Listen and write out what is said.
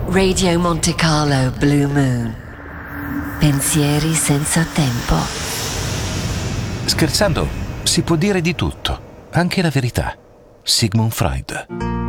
Radio Monte Carlo Blue Moon. Pensieri senza tempo. Scherzando, si può dire di tutto, anche la verità. Sigmund Freud.